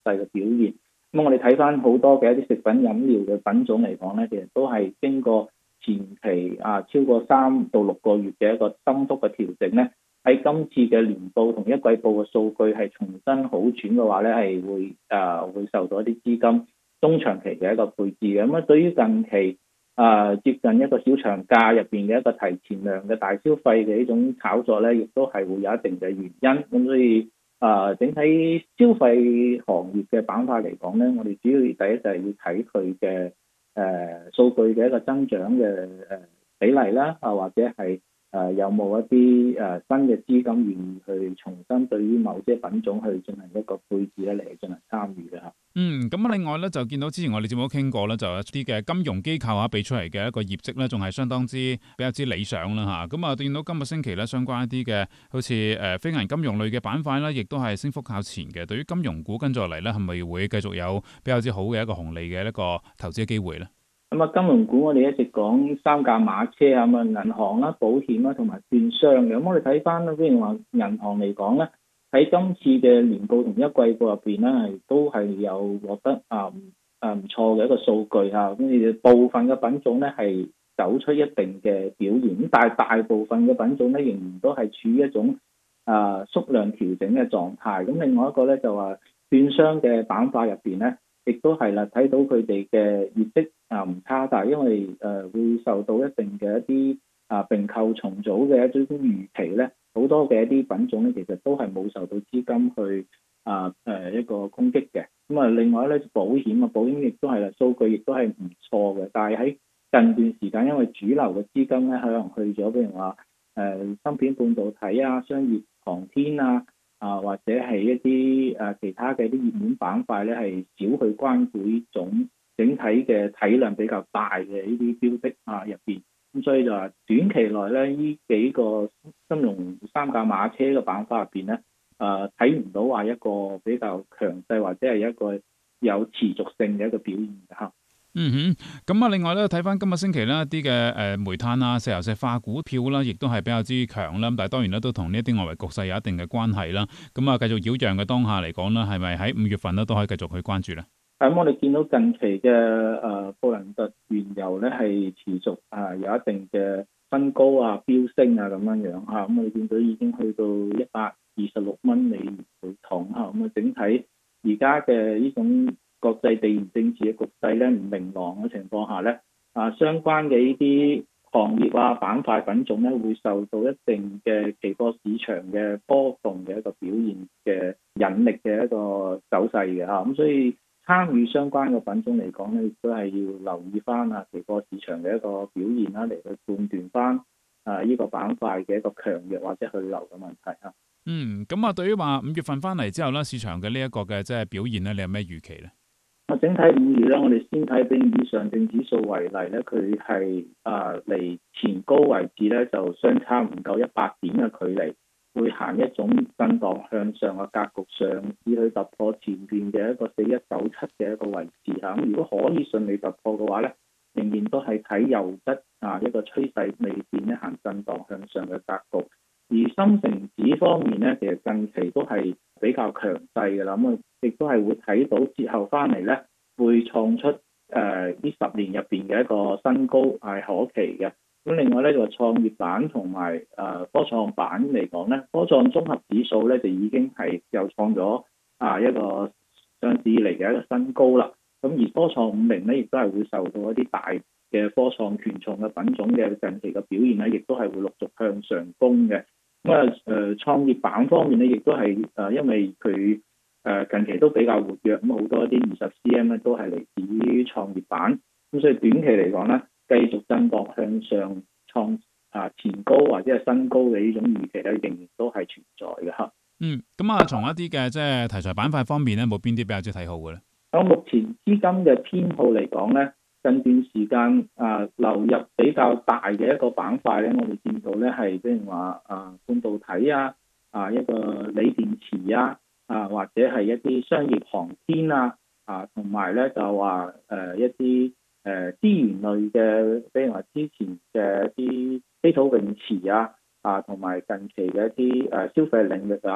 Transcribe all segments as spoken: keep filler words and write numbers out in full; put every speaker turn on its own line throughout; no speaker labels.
勢嘅表現。咁我哋睇翻好多嘅一啲食品飲料嘅品種嚟講咧，其實都係經過前期啊超過三到六個月嘅一個深幅嘅調整咧，喺今次嘅年報同一季報嘅數據係重新好轉嘅話咧，係會誒、呃、會受到一啲資金中長期嘅一個配置嘅。咁啊，對於近期啊、呃、接近一個小長假入邊嘅一個提前量嘅大消費嘅呢種炒作咧，亦都係會有一定嘅原因。咁所以啊、呃，整體消費行業嘅板塊嚟講咧，我哋主要第一就係要睇佢嘅誒數據嘅一個增長嘅誒比例啦，啊或者係誒、呃、有冇一啲誒、呃、新嘅資金願意去重新對於某些品種去進行一個配置咧嚟進行參與嘅嚇。
嗯，咁啊，另外咧就見到之前我哋節目都傾過咧，就有一啲嘅金融機構啊俾出嚟嘅一個業績咧，仲係相當之比較之理想啦嚇。咁啊，見到今個星期咧相關一啲嘅好似誒非銀金融類嘅板塊咧，亦都係升幅靠前嘅。對於金融股跟住落嚟咧，係咪會繼續有比較之好嘅一個紅利嘅一個投資嘅機會咧？
咁啊，金融股我哋一直講三駕馬車啊，咁啊銀行啦、保險啦同埋券商嘅。咁我哋睇翻，譬如話銀行嚟講咧，喺今次嘅年報同一季報入邊咧，係都係有獲得啊啊唔錯嘅一個數據嚇。咁部分嘅品種咧係走出一定嘅表現，咁但係大部分嘅品種咧仍然都係處於一種啊縮量調整嘅狀態。咁另外一個咧就話券商嘅板塊入邊咧，亦都係啦，睇到佢哋嘅業績啊唔差，但係因為誒、呃、會受到一定嘅一啲啊併購重組嘅一種預期咧，好多嘅一啲品種咧其實都係冇受到資金去啊誒、呃、一個攻擊嘅。咁啊，另外咧保險啊，保險亦都係啦，數據亦都係唔錯嘅，但係喺近段時間因為主流嘅資金咧可能去咗，譬如話誒芯片半導體啊、商業航天啊。啊，或者係一啲誒、啊、其他嘅啲熱門板塊咧，係少去關顧呢種整體嘅體量比較大嘅呢啲標的啊入邊，咁所以就話短期內咧，呢幾個金融三駕馬車嘅板塊入邊咧，誒睇唔到話一個比較強勢或者係一個有持續性嘅一個表現嚇。
嗯哼，咁啊，另外咧睇翻今個星期呢一啲嘅誒煤炭啊、石油石化股票啦，亦都係比較之強啦。但係當然咧都同呢一啲外圍局勢有一定嘅關係啦。咁啊，繼續擾攘嘅當下嚟講咧，係咪喺五月份咧都可以繼續去關注咧？
咁我哋見到近期嘅誒布蘭特原油咧係持續啊有一定嘅分高啊、飆升啊咁樣樣嚇。咁我哋見到已經去到一百二十六蚊美元每桶嚇。咁啊，整體而家嘅呢種國際地緣政治嘅局勢咧唔明朗嘅情況下咧，啊相關嘅呢啲行業啊板塊品種咧會受到一定嘅期貨市場嘅波動嘅一個表現嘅引力嘅一個走勢嘅嚇。咁所以參與相關嘅品種嚟講咧，亦都係要留意翻啊期貨市場嘅一個表現啦，嚟去判斷翻啊呢個板塊嘅一個強弱或者去留嘅問題嚇。
嗯，咁啊，對於話五月份翻嚟之後咧，市場嘅呢一個嘅即係表現咧，你有咩預期咧？
整體五月咧，我哋先睇比以上證指數為例咧，佢係啊離前高位置咧就相差唔夠一百點嘅距離，會行一種震盪向上嘅格局，上至去突破前邊嘅一個四一九七嘅一個位置嚇。咁如果可以順利突破嘅話咧，仍然都係睇優質啊一個趨勢未變咧行震盪向上嘅格局。而深成指方面咧，其實近期都係比較強勢嘅啦，咁啊亦都係會睇到節後翻嚟咧，會創出誒呢、呃、十年入邊嘅一個新高係可期嘅。咁另外咧就話創業板同埋誒科創板嚟講咧，科創綜合指數咧就已經係又創咗啊一個上市以嚟嘅一個新高啦。咁而科創五零咧，亦都係會受到一啲大嘅科創權重嘅品種嘅近期嘅表現咧，亦都係會陸續向上攻嘅。咁啊誒創業板方面咧，亦都係誒因為佢誒近期都比較活躍，咁好多一啲二十 C M 咧都係嚟自於創業板，咁所以短期嚟講咧，繼續震盪向上創啊前高或者係新高嘅呢種預期咧，仍然都係存在嘅嚇。
嗯，咁啊，從一啲嘅即係題材板塊方面咧，冇邊啲比較之睇好嘅咧？
咁目前資金嘅偏好嚟講咧，近段時間啊流入比較大嘅一個板塊咧，我哋見到咧係譬如話啊半導體啊啊一個鋰電池啊啊或者係一啲商業航天啊啊同埋咧就話誒、呃、一啲誒資源類嘅，譬如話之前嘅一啲稀土永磁啊啊同埋近期嘅一啲誒消費領域啊。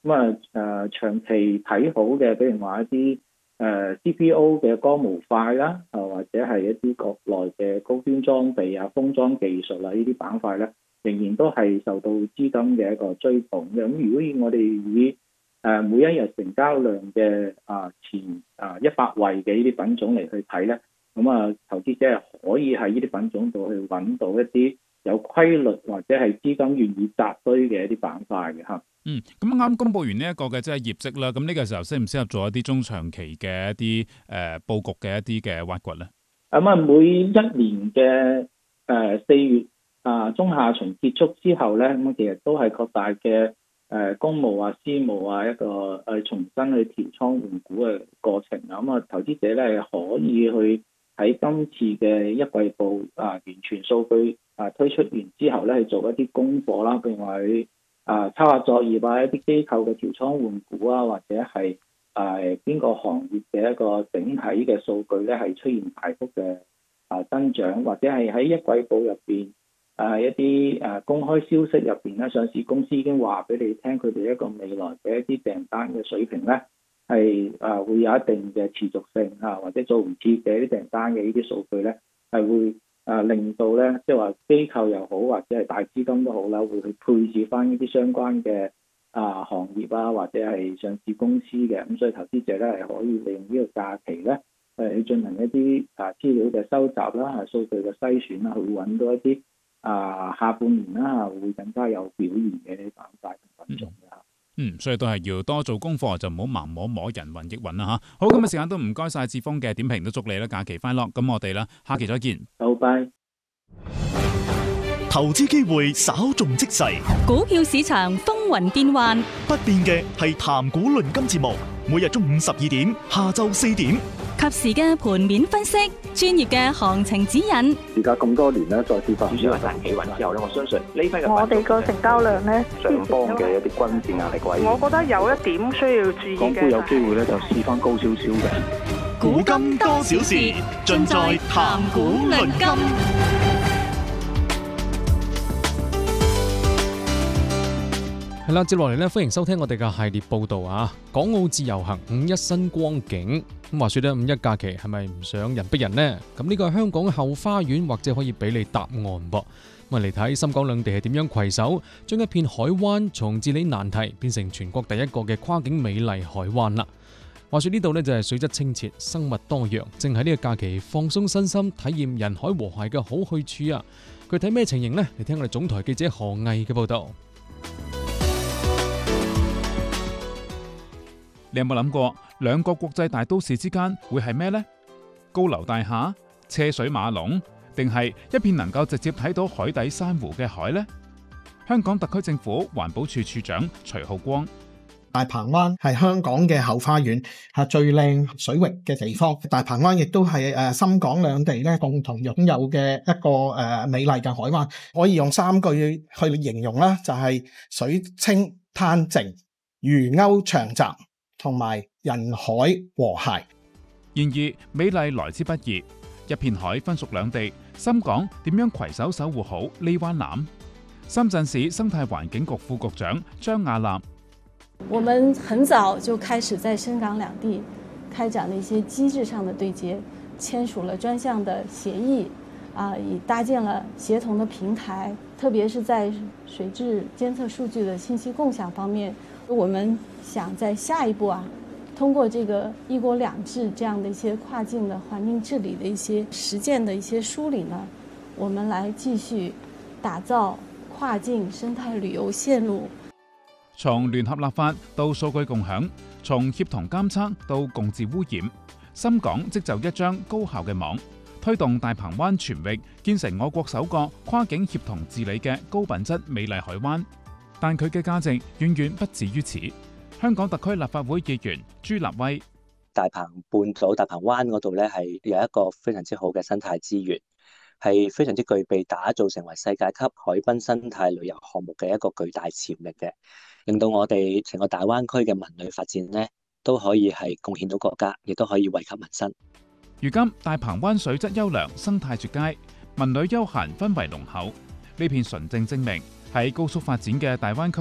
咁啊誒長期睇好嘅，比如話一啲誒、呃、C P O 嘅光模塊啦，啊或者係一啲國內嘅高端裝備啊、封裝技術啊呢啲板塊咧，仍然都係受到資金嘅一個追捧嘅。咁如果以我哋以誒每一日成交量嘅啊前啊一百位嘅呢啲品種嚟去睇咧，咁啊投資者係可以喺呢啲品種度去揾到一啲有規律或者係資金願意扎堆嘅一啲板塊嘅嚇。
嗯，咁啱公佈完呢一個嘅即係業績啦，咁呢個時候適唔適合做一啲中長期嘅一啲誒佈局嘅一啲嘅挖掘咧？
咁啊，每一年嘅誒四月啊中下旬結束之後咧，咁其實都係擴大嘅誒公募啊、私募啊一個誒重新去調倉換股嘅過程啊。咁啊，投資者咧可以去喺今次嘅一季度啊完全數據啊推出完之後咧，去做一啲功課啦，譬如話去啊，抄下作業啊，一啲機構嘅調倉換股啊，或者係誒邊個行業嘅一個整體嘅數據咧，係出現大幅嘅啊增長，或者係喺一季度入邊誒一啲誒公開消息入邊咧，上市公司已經話俾你聽，佢哋一個未來嘅一啲訂單嘅水平咧，係誒會有一定嘅持續性啊，或者做唔切嘅一啲訂單嘅呢啲數據咧，係會。啊，令到咧，即係話機構又好，或者係大資金都好啦，會去配置翻呢啲相關嘅啊行業啊，或者係上市公司嘅，咁所以投資者咧係可以利用呢個假期咧，誒去進行一啲啊資料嘅收集啦，數據嘅篩選啦，去揾到一啲啊下半年啦會更加有表現嘅啲板塊同品種嘅。
嗯，所以都係要多做功課，就唔好盲摸摸人云亦云啦吓。好，今日時間都唔該晒志峰嘅點評，都祝你啦假期快樂。咁我哋啦下期再見。
好，拜。
投資機會稍縱即逝，
股票市場風雲變幻，
不變嘅係談股論金節目，每日中午十二點、下晝四點，
及時嘅盤面分析，專業嘅行情指引。
而家咁多年咧，再次發
主要係大企穩之後咧，我相信呢批嘅
我哋個成交量咧，
上方嘅一啲均線壓力位，
我覺得有一點需要注意嘅。
港股有機會咧，就試翻高少少嘅。
股金多少事，盡在談股論金。
係啦，接落嚟咧，歡迎收聽我哋嘅系列報道啊！港澳自由行五一新光景，咁話說咧，五一假期係咪唔想人逼人呢？咁呢個係香港嘅後花園，或者可以俾你答案噃。咁啊嚟睇深港兩地係點樣攜手，將一片海灣從治理難題變成全國第一個嘅跨境美麗海灣啦。話說呢度呢，就係水質清澈、生物多樣，正喺呢個假期放鬆身心、體驗人海和諧嘅好去處啊！具體咩情形呢？嚟聽我哋總台記者何毅嘅報道。
你有冇諗過兩個國際大都市之間會係咩呢？高樓大廈、車水馬龍，定係一片能夠直接睇到海底珊瑚嘅海呢？香港特區政府環保署署長徐浩光：
大鵬灣係香港嘅後花園，係最靚水域嘅地方。大鵬灣亦都係誒深港兩地咧共同擁有嘅一個誒美麗嘅海灣，可以用三句去形容啦，就係水清灘靜、魚鉤長集，同埋人海和諧。
然而美麗來之不易，一片海分屬兩地，深港點樣攜手守護好呢灣藍？深圳市生態環境局副局長張亞楠：
我們很早就開始在深港兩地開展了一些機制上的對接，簽署了專項的協議，啊，已搭建了協同的平台，特別是在水質監測數據的信息共享方面，我們想在下一步啊，通過這個一國兩制這樣的一些跨境的環境治理的一些實踐的一些梳理呢，我們來繼續打造跨境生態旅遊線路。
從聯合立法到數據共享，從協同監測到共治污染，深港織就一張高效嘅網，推動大鵬灣全域建成我國首個跨境協同治理嘅高品質美麗海灣。但佢嘅價值遠遠不止於此。香港特區立法會議員朱立威：
大鵬半島大鵬灣嗰度咧係有一個非常之好嘅生態資源，係非常之具備打造成為世界級海濱生態旅遊項目嘅一個巨大潛力嘅，令到我哋成個大灣區嘅文旅發展咧都可以係貢獻到國家，亦都可以惠及民生。
如今大鵬灣水質優良、生態絕佳，文旅休閒氛圍濃厚，呢片純正證明喺高速發展嘅大灣區，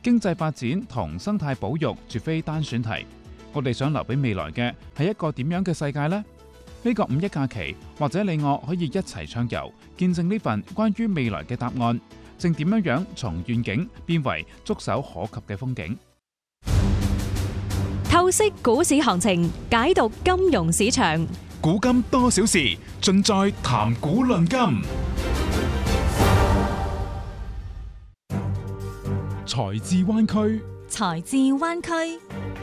經濟發展同生態保育絕非單選題。我哋想留俾未來嘅係一個點樣嘅世界呢？呢個五一假期，或者你我可以一齊暢遊，見證呢份關於未來嘅答案，正點樣樣從願景變為觸手可及嘅風景。
透析股市行情，解讀金融市場。
古今多少事，盡在談股論金。財智灣區，
財智灣區。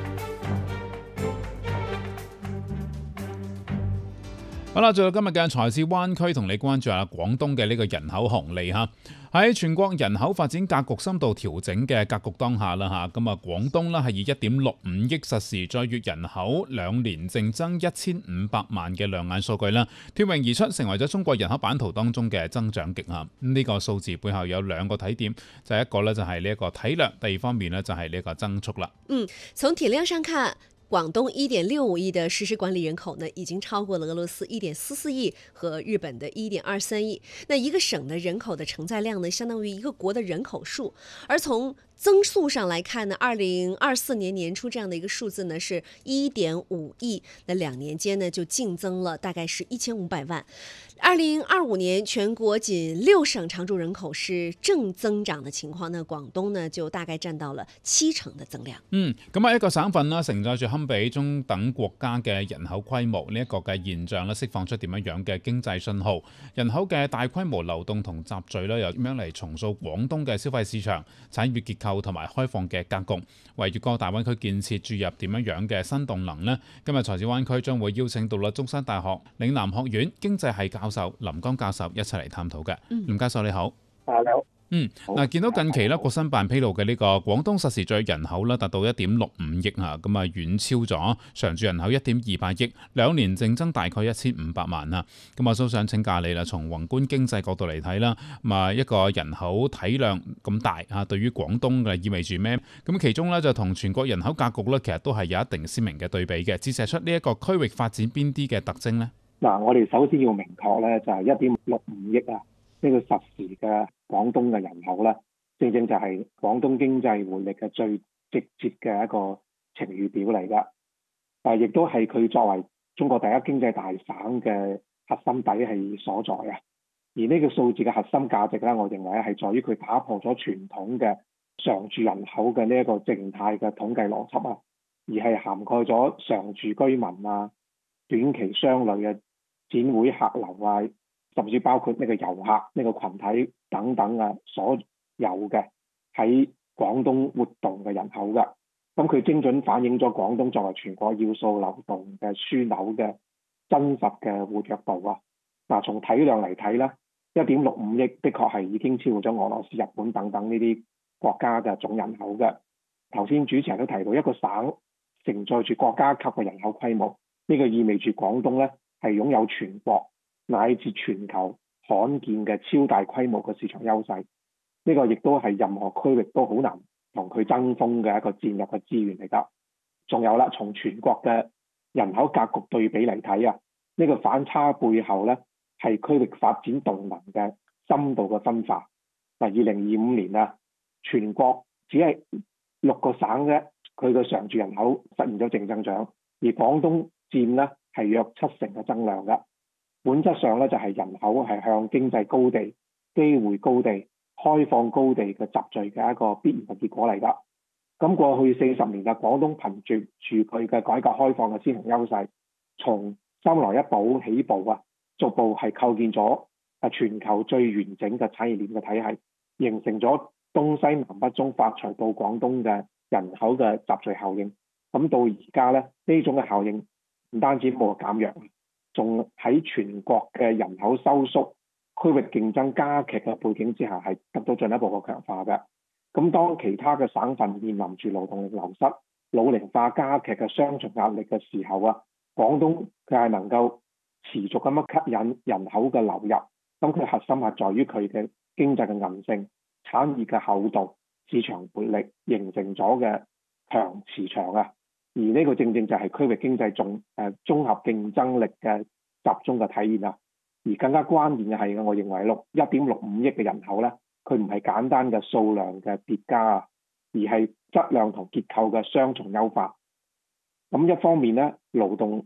好啦，最後今日嘅財智灣區同你關注下廣東嘅呢個人口紅利嚇。喺全國人口發展格局深度調整嘅格局當下啦嚇，咁啊廣東啦係以一點六五億實時在粵人口兩年淨增一千五百萬嘅亮眼數據啦，脫穎而出，成為咗中國人口版圖當中嘅增長極限。呢、這個數字背後有兩個睇點，就係、是、一個咧就係呢一個體量，第二方面咧就係呢一個增速啦。
嗯，從體量上看，廣東一點六五億的實時管理人口呢，已經超過了俄羅斯一點四四億和日本的一點二三億。那一個省的人口的承載量呢，相當於一個國的人口數。而從增速上來看呢，二零二四年年初這樣的一個數字呢，是一點五億，那兩年間呢就淨增了大概是一千五百萬。二零二五年全國僅六省常住人口是正增長的情況，那廣東呢就大概佔到了七成的增量。
嗯，咁啊一個省份啦，承載住堪比中等國家嘅人口規模呢一個嘅現象咧，釋放出點樣樣嘅經濟信號，人口嘅大規模流動同集聚咧，又點樣嚟重塑廣東嘅消費市場、產業結構同埋開放嘅格局，為粵港澳大灣區建設注入點樣樣嘅新動能呢？今日財智灣區將會邀請到啦中山大學嶺南學院經濟系教授林江教授一齊嚟探討嘅。
嗯、
林教授你好。
啊，你好。
嗯，嗱，見到近期咧，國新辦披露嘅呢個廣東實時在人口咧達到一點六五億嚇，咁啊遠超咗常住人口一點二八億，兩年淨增大概一千五百萬啦。咁啊，都想請教你啦，從宏觀經濟角度嚟睇啦，咁啊一個人口體量咁大嚇，對於廣東嘅意味住咩？咁其中咧就同全國人口格局咧，其實都係有一定鮮明嘅對比嘅，折射出呢一個區域發展邊啲嘅特徵呢？
嗱，我哋首先要明確咧，就係一點六五億啊，呢個實時嘅廣東嘅人口咧，正正就係廣東經濟活力嘅最直接嘅一個晴雨表嚟㗎。但係亦都係佢作為中國第一經濟大省嘅核心底氣所在啊。而呢個數字嘅核心價值咧，我認為係在於佢打破咗傳統嘅常住人口嘅呢一個靜態嘅統計邏輯啊，而係涵蓋咗常住居民啊、短期商旅嘅展會客流啊，甚至包括呢個遊客呢個群體等等啊，所有嘅喺廣東活動嘅人口㗎。咁佢精準反映咗廣東作為全國要素流動嘅樞紐嘅真實嘅活躍度啊。嗱，從體量嚟睇咧，一點六五億的確係已經超過咗俄羅斯、日本等等呢啲國家嘅總人口嘅。頭先主持人都提到，一個省承載住國家級嘅人口規模，呢個意味住廣東咧係擁有全國乃至全球罕見嘅超大規模嘅市場優勢。呢個亦都係任何區域都好難同佢爭鋒嘅一個戰略嘅資源嚟㗎。仲有啦，從全國嘅人口格局對比嚟睇啊，呢個反差背後咧係區域發展動能嘅深度嘅分化。嗱，二零二五年啊，全國只係六個省啫，佢嘅常住人口實現咗正增長，而廣東佔咧係約七成嘅增量㗎。本質上咧就係人口係向經濟高地、機會高地、開放高地嘅集聚嘅一個必然嘅結果嚟㗎。咁過去四十年嘅廣東憑住住佢嘅改革開放嘅先行優勢，從三來一補起步啊，逐步係構建咗啊全球最完整嘅產業鏈嘅體系，形成咗東西南北中發財到廣東嘅人口嘅集聚效應。咁到而家咧，呢種嘅效應唔單止冇減弱，仲喺全國嘅人口收縮、區域競爭加劇嘅背景之下，係得到進一步嘅強化嘅。咁當其他嘅省份面臨住勞動力流失、老齡化加劇嘅雙重壓力嘅時候啊，廣東佢係能夠持續咁樣吸引人口嘅流入。咁佢核心係在於佢嘅經濟嘅韌性、產業嘅厚度、市場活力形成咗嘅強磁場啊。而呢個正正就係區域經濟綜誒綜合競爭力嘅集中嘅體現啊！而更加關鍵嘅係，我認為六一點六五億嘅人口咧，佢唔係簡單嘅數量嘅疊加啊，而而係質量同結構嘅雙重優化。咁一方面咧，勞動